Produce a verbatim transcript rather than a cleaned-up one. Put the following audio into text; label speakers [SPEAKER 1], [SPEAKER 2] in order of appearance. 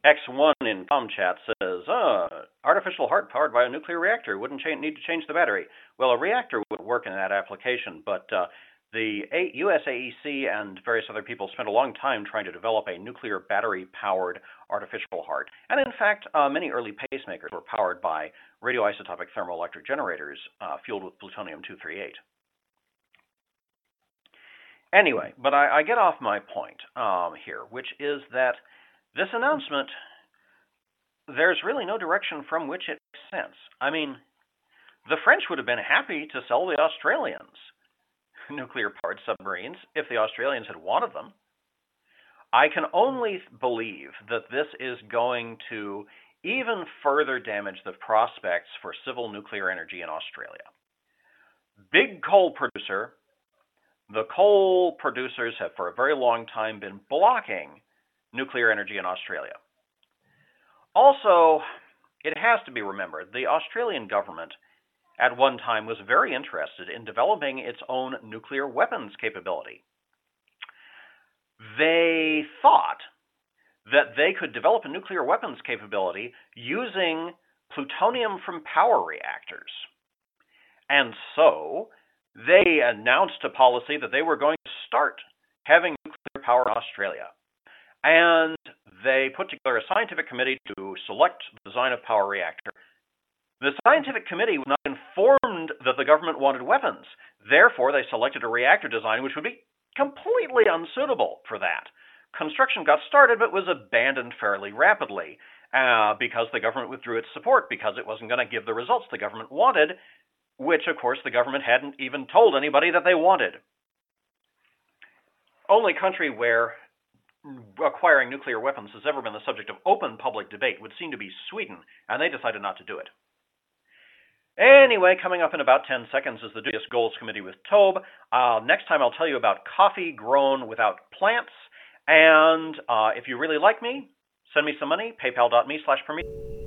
[SPEAKER 1] X one in ComChat says, uh, artificial heart powered by a nuclear reactor wouldn't cha- need to change the battery. Well, a reactor would work in that application, but uh, the a- U S A E C and various other people spent a long time trying to develop a nuclear battery powered artificial heart. And in fact, uh, many early pacemakers were powered by radioisotopic thermoelectric generators uh, fueled with plutonium two thirty-eight. Anyway, but I, I get off my point um, here, which is that this announcement, there's really no direction from which it makes sense. I mean, the French would have been happy to sell the Australians nuclear-powered submarines if the Australians had wanted them. I can only believe that this is going to even further damage the prospects for civil nuclear energy in Australia. Big coal producer, the coal producers have for a very long time been blocking nuclear energy in Australia. Also, it has to be remembered, the Australian government at one time was very interested in developing its own nuclear weapons capability. They thought that they could develop a nuclear weapons capability using plutonium from power reactors. And so they announced a policy that they were going to start having nuclear power in Australia. And they put together a scientific committee to select the design of power reactor. The scientific committee was not informed that the government wanted weapons. Therefore, they selected a reactor design which would be completely unsuitable for that. Construction got started but was abandoned fairly rapidly uh, because the government withdrew its support because it wasn't going to give the results the government wanted, which, of course, the government hadn't even told anybody that they wanted. Only country where acquiring nuclear weapons has ever been the subject of open public debate would seem to be Sweden, and they decided not to do it. Anyway, coming up in about ten seconds is the Dubious Goals Committee with Tobe. Uh, next time I'll tell you about coffee grown without plants, and uh, if you really like me, send me some money, paypal.me slash permission.